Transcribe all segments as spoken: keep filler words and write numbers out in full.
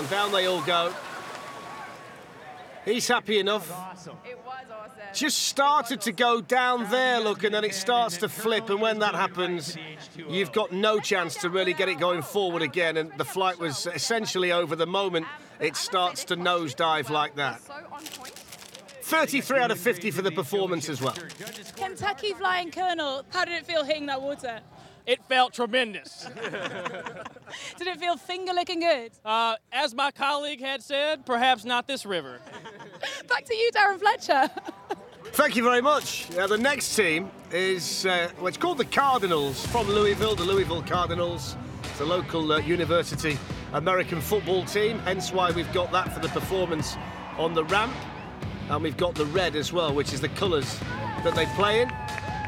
and down they all go. He's happy enough. It was awesome. Just started to go down there, look, and then it starts to flip, and when that happens, you've got no chance to really get it going forward again, and the flight was essentially over the moment it starts to nosedive like that. thirty-three out of fifty for the performance as well. Kentucky Flying Colonel, how did it feel hitting that water? It felt tremendous. Did it feel finger-licking good? Uh, as my colleague had said, perhaps not this river. Back to you, Darren Fletcher. Thank you very much. Now, the next team is, uh, well, it's called the Cardinals, from Louisville, the Louisville Cardinals. It's a local uh, university American football team, hence why we've got that for the performance on the ramp. And we've got the red as well, which is the colours that they play in.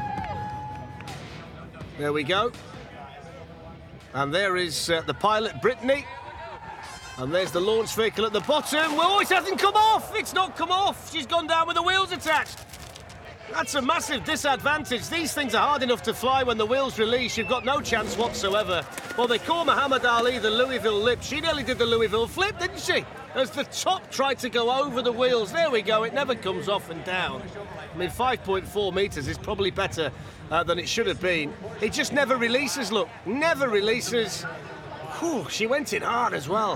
There we go. And there is uh, the pilot, Brittany. And there's the launch vehicle at the bottom. Oh, it hasn't come off! It's not come off! She's gone down with the wheels attached. That's a massive disadvantage. These things are hard enough to fly when the wheels release. You've got no chance whatsoever. Well, they call Muhammad Ali the Louisville Lip. She nearly did the Louisville Flip, didn't she? As the top tried to go over the wheels. There we go. It never comes off and down. I mean, five point four metres is probably better uh, than it should have been. It just never releases, look. Never releases. Whew, she went in hard as well.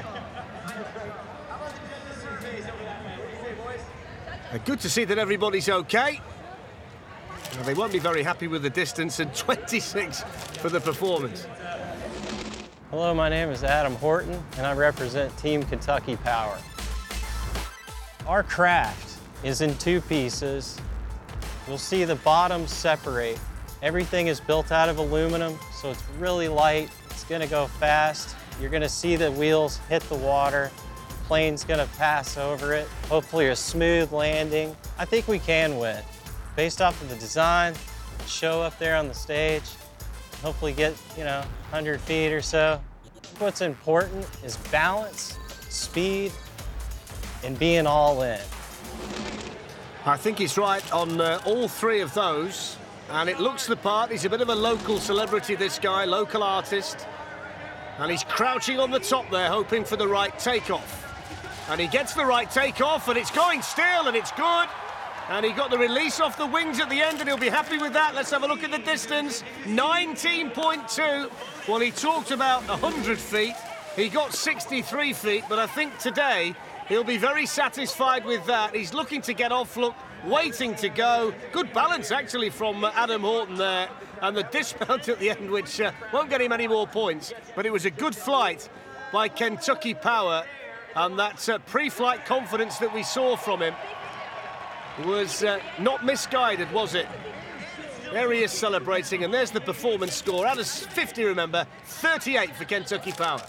Uh, good to see that everybody's okay. Well, they won't be very happy with the distance, and twenty-six for the performance. Hello, my name is Adam Horton, and I represent Team Kentucky Power. Our craft is in two pieces. You'll see the bottoms separate. Everything is built out of aluminum, so it's really light. It's gonna go fast. You're gonna see the wheels hit the water. Plane's gonna pass over it. Hopefully a smooth landing. I think we can win. Based off of the design, show up there on the stage, hopefully get, you know, one hundred feet or so. What's important is balance, speed, and being all in. I think he's right on uh, all three of those, and it looks the part. He's a bit of a local celebrity, this guy, local artist, and he's crouching on the top there, hoping for the right takeoff. And he gets the right takeoff, and it's going still, and it's good. And he got the release off the wings at the end, and he'll be happy with that. Let's have a look at the distance. nineteen point two. Well, he talked about one hundred feet. He got sixty-three feet, but I think today he'll be very satisfied with that. He's looking to get off, look, waiting to go. Good balance, actually, from uh, Adam Horton there. And the dismount at the end, which uh, won't get him any more points. But it was a good flight by Kentucky Power. And that uh, pre-flight confidence that we saw from him was uh, not misguided, was it? There he is celebrating, and there's the performance score. Out of fifty, remember, thirty-eight for Kentucky Power.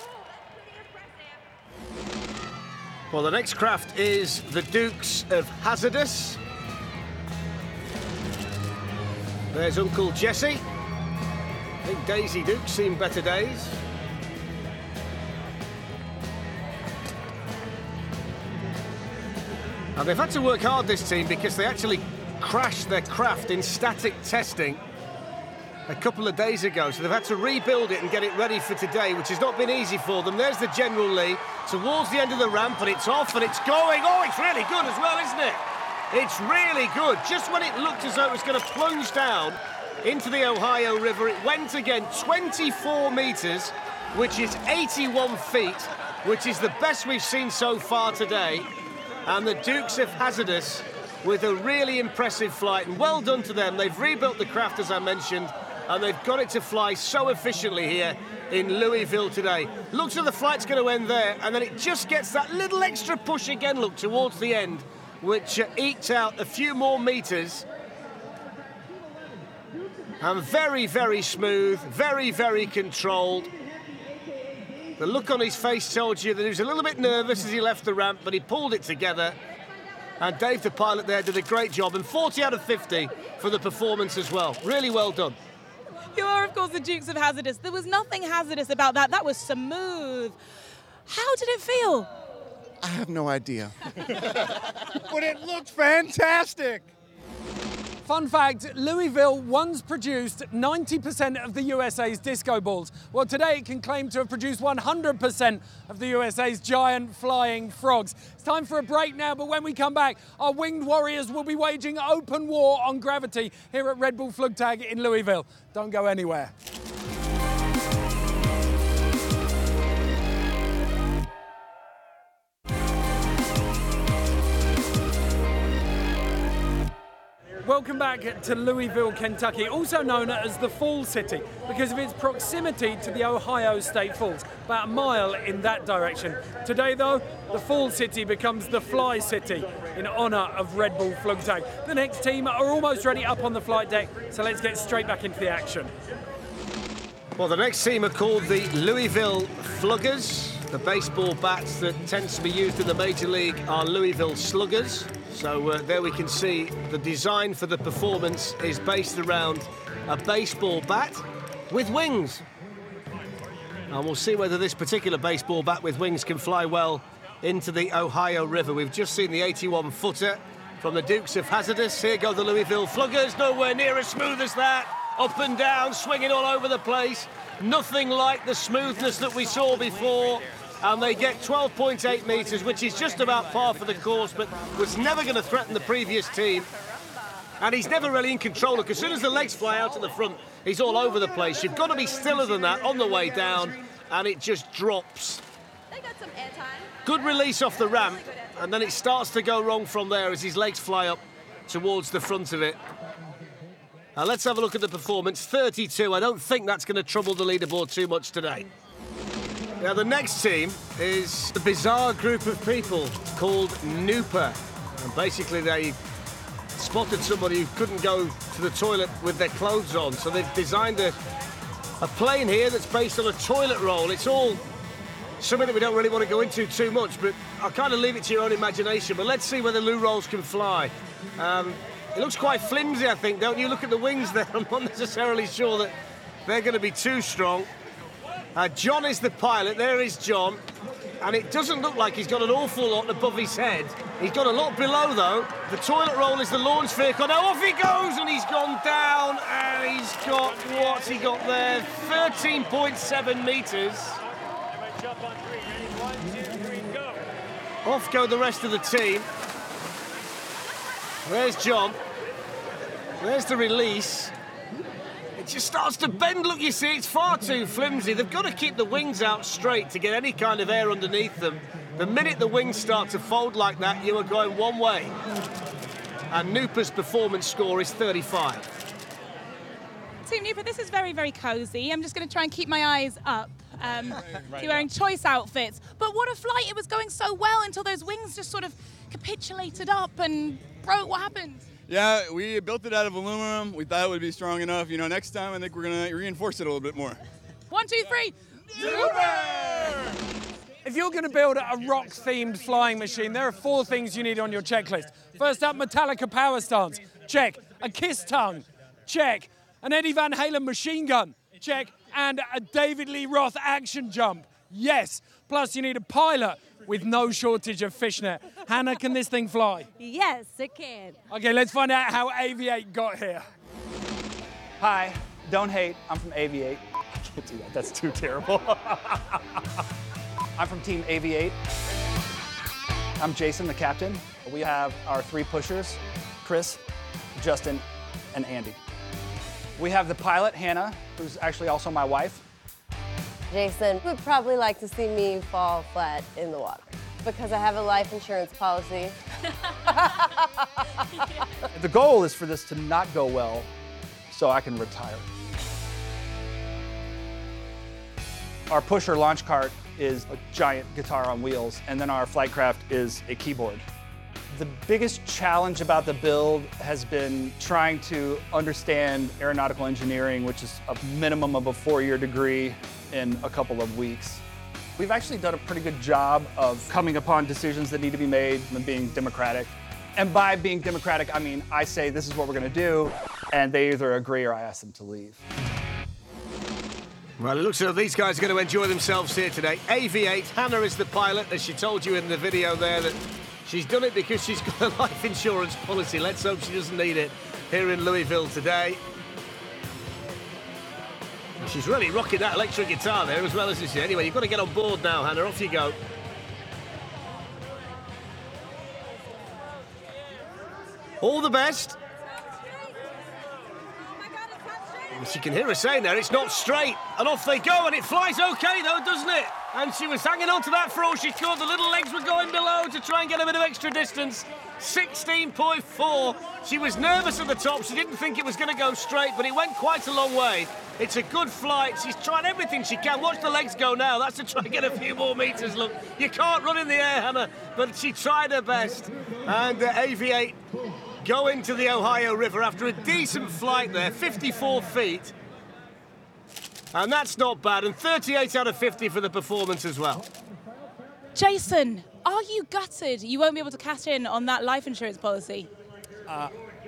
Well, the next craft is the Dukes of Hazardous. There's Uncle Jesse. I think Daisy Duke's seen better days. And they've had to work hard, this team, because they actually crashed their craft in static testing a couple of days ago. So they've had to rebuild it and get it ready for today, which has not been easy for them. There's the General Lee towards the end of the ramp, and it's off and it's going. Oh, it's really good as well, isn't it? It's really good. Just when it looked as though it was going to plunge down into the Ohio River, it went again. twenty-four metres, which is eighty-one feet, which is the best we've seen so far today. And the Dukes of Hazardous with a really impressive flight, and well done to them. They've rebuilt the craft, as I mentioned, and they've got it to fly so efficiently here in Louisville today. Looks like the flight's going to end there, and then it just gets that little extra push again, look, towards the end, which uh, eked out a few more metres. And very, very smooth, very, very controlled. The look on his face told you that he was a little bit nervous as he left the ramp, but he pulled it together. And Dave, the pilot there, did a great job. And forty out of fifty for the performance as well. Really well done. You are, of course, the Dukes of Hazardous. There was nothing hazardous about that. That was smooth. How did it feel? I have no idea. But it looked fantastic. Fun fact, Louisville once produced ninety percent of the U S A's disco balls. Well, today it can claim to have produced one hundred percent of the U S A's giant flying frogs. It's time for a break now, but when we come back, our winged warriors will be waging open war on gravity here at Red Bull Flugtag in Louisville. Don't go anywhere. Welcome back to Louisville, Kentucky, also known as the Fall City because of its proximity to the Ohio State Falls, about a mile in that direction. Today, though, the Fall City becomes the Fly City in honor of Red Bull Flugtag. The next team are almost ready up on the flight deck, so let's get straight back into the action. Well, the next team are called the Louisville Fluggers. The baseball bats that tends to be used in the Major League are Louisville Sluggers. So uh, there we can see the design for the performance is based around a baseball bat with wings. And we'll see whether this particular baseball bat with wings can fly well into the Ohio River. We've just seen the eighty-one footer from the Dukes of Hazzardous. Here go the Louisville Fluggers, nowhere near as smooth as that. Up and down, swinging all over the place. Nothing like the smoothness that we saw before. And they get twelve point eight metres, which is just about par for the course, but was never going to threaten the previous team. And he's never really in control. Look, as soon as the legs fly out to the front, he's all over the place. You've got to be stiller than that on the way down, and it just drops. They got some airtime. Good release off the ramp, and then it starts to go wrong from there as his legs fly up towards the front of it. Now let's have a look at the performance. thirty-two, I don't think that's going to trouble the leaderboard too much today. Now, the next team is a bizarre group of people called Nooper. And basically, they spotted somebody who couldn't go to the toilet with their clothes on. So they've designed a, a plane here that's based on a toilet roll. It's all something that we don't really want to go into too much, but I'll kind of leave it to your own imagination. But let's see whether loo rolls can fly. Um, it looks quite flimsy, I think, don't you? Look at the wings there. I'm not necessarily sure that they're going to be too strong. Uh, John is the pilot. There is John. And it doesn't look like he's got an awful lot above his head. He's got a lot below, though. The toilet roll is the launch vehicle. Now off he goes, and he's gone down, and he's got, what's he got there? thirteen point seven metres. Off go the rest of the team. There's John. There's the release. It just starts to bend, look, you see, it's far too flimsy. They've got to keep the wings out straight to get any kind of air underneath them. The minute the wings start to fold like that, you are going one way. And Nooper's performance score is thirty-five. Team Nooper, this is very, very cosy. I'm just going to try and keep my eyes up. Um, you're wearing choice outfits. But what a flight. It was going so well until those wings just sort of capitulated up and broke. What happened? Yeah, we built it out of aluminum. We thought it would be strong enough. You know, next time I think we're going to reinforce it a little bit more. One, two, three. Nooper! If you're going to build a rock-themed flying machine, there are four things you need on your checklist. First up, Metallica power stance. Check. A kiss tongue. Check. An Eddie Van Halen machine gun. Check. And a David Lee Roth action jump. Yes. Plus, you need a pilot with no shortage of fishnet. Hannah, can this thing fly? Yes, it can. Okay, let's find out how Aviate got here. Hi, don't hate. I'm from Aviate. I can't do that. That's too terrible. I'm from Team Aviate. I'm Jason, the captain. We have our three pushers, Chris, Justin, and Andy. We have the pilot, Hannah, who's actually also my wife. Jason would probably like to see me fall flat in the water because I have a life insurance policy. The goal is for this to not go well so I can retire. Our pusher launch cart is a giant guitar on wheels, and then our flight craft is a keyboard. The biggest challenge about the build has been trying to understand aeronautical engineering, which is a minimum of a four-year degree, in a couple of weeks. We've actually done a pretty good job of coming upon decisions that need to be made and being democratic. And by being democratic, I mean I say this is what we're going to do, and they either agree or I ask them to leave. Well, it looks as though these guys are going to enjoy themselves here today. Aviate, Hannah is the pilot, as she told you in the video there that she's done it because she's got a life insurance policy. Let's hope she doesn't need it. here in Louisville today. She's really rocking that electric guitar there as well as this. Anyway, you've got to get on board now, Hannah. Off you go. All the best. She can hear her saying there, it's not straight. And off they go, and it flies okay, though, doesn't it? And she was hanging on to that for all she could. The little legs were going below to try and get a bit of extra distance. sixteen point four. She was nervous at the top. She didn't think it was going to go straight, but it went quite a long way. It's a good flight. She's trying everything she can. Watch the legs go now. That's to try and get a few more metres. Look, you can't run in the air, Hannah, but she tried her best. And uh, Aviate go into the Ohio River after a decent flight there, fifty-four feet. And that's not bad, and thirty-eight out of fifty for the performance as well. Jason, are you gutted you won't be able to cash in on that life insurance policy? Uh,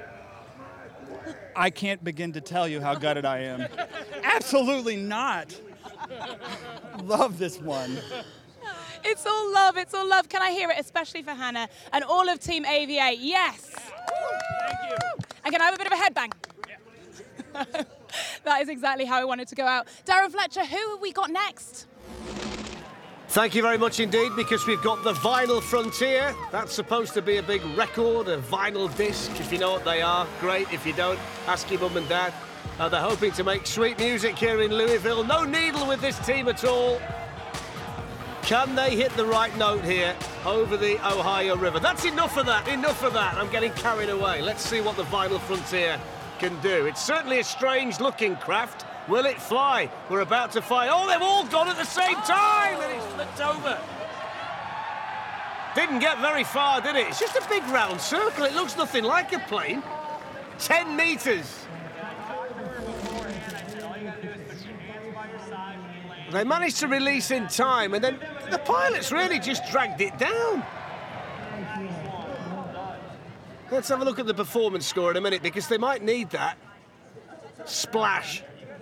I can't begin to tell you how gutted I am. Absolutely not. Love this one. It's all love, it's all love. Can I hear it, especially for Hannah and all of Team Aviate? Yes. Thank you. And can I have a bit of a headbang? Yeah. That is exactly how I wanted to go out. Darren Fletcher, who have we got next? Thank you very much indeed, because we've got the Vinyl Frontier. That's supposed to be a big record, a vinyl disc. If you know what they are, great. If you don't, ask your mum and dad. Uh, they're hoping to make sweet music here in Louisville. No needle with this team at all. Can they hit the right note here over the Ohio River? That's enough of that, enough of that. I'm getting carried away. Let's see what the Vinyl Frontier can do. It's certainly a strange looking craft. Will it fly? We're about to fly. Oh, they've all gone at the same time, and it's flipped over. Didn't get very far, did it? It's just a big round circle. It looks nothing like a plane. Ten metres. They managed to release in time, and then the pilots really just dragged it down. Let's have a look at the performance score in a minute, because they might need that. Splash.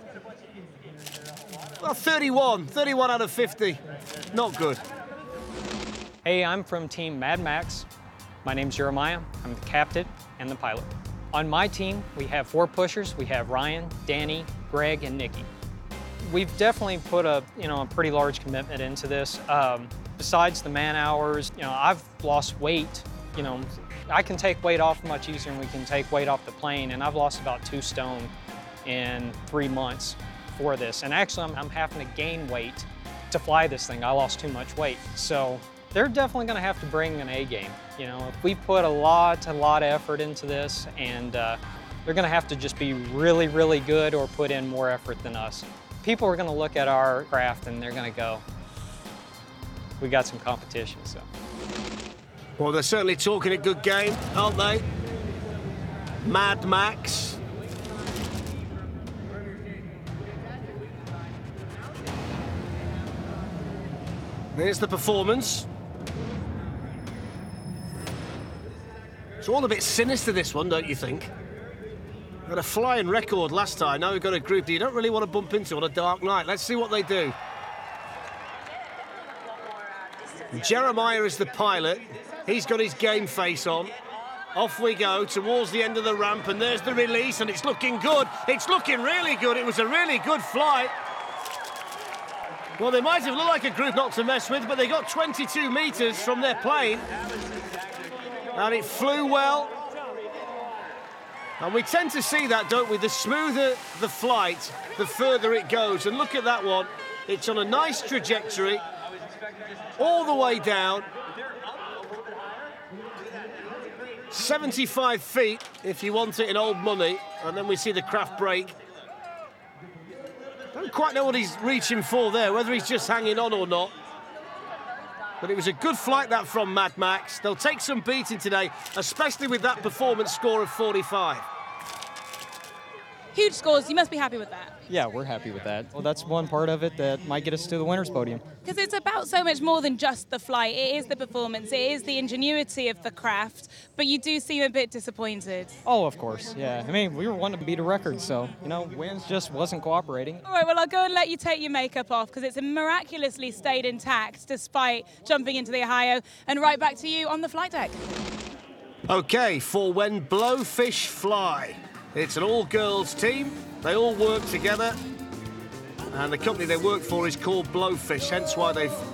Well, thirty-one. thirty-one out of fifty. Not good. Hey, I'm from Team Mad Max. My name's Jeremiah. I'm the captain and the pilot. On my team, we have four pushers. We have Ryan, Danny, Greg, and Nikki. We've definitely put a, you know, a pretty large commitment into this. Um, besides the man hours, you know, I've lost weight. You know, I can take weight off much easier than we can take weight off the plane, and I've lost about two stone in three months for this. And actually, I'm, I'm having to gain weight to fly this thing. I lost too much weight. So they're definitely gonna have to bring an A game. You know, we put a lot, a lot of effort into this, and uh, they're gonna have to just be really, really good or put in more effort than us. People are gonna look at our craft and they're gonna go, we got some competition, so. Well, they're certainly talking a good game, aren't they? Mad Max. There's the performance. It's all a bit sinister, this one, don't you think? Got a flying record last time. Now we've got a group that you don't really want to bump into on a dark night. Let's see what they do. Jeremiah is the pilot. He's got his game face on. Off we go towards the end of the ramp, and there's the release, and it's looking good. It's looking really good. It was a really good flight. Well, they might have looked like a group not to mess with, but they got twenty-two metres from their plane. And it flew well. And we tend to see that, don't we? The smoother the flight, the further it goes. And look at that one. It's on a nice trajectory, all the way down. seventy-five feet, if you want it in old money. And then we see the craft break. Don't quite know what he's reaching for there, whether he's just hanging on or not. But it was a good flight, that, from Mad Max. They'll take some beating today, especially with that performance score of forty-five. Huge scores, you must be happy with that. Yeah, we're happy with that. Well, that's one part of it that might get us to the winner's podium. Because it's about so much more than just the flight. It is the performance, it is the ingenuity of the craft, but you do seem a bit disappointed. Oh, of course, yeah. I mean, we were wanting to beat a record, so, you know, Wins just wasn't cooperating. All right, well, I'll go and let you take your makeup off, because it's miraculously stayed intact despite jumping into the Ohio, and right back to you on the flight deck. OK, for when blowfish fly. It's an all-girls team. They all work together. And the company they work for is called Blowfish, hence why they've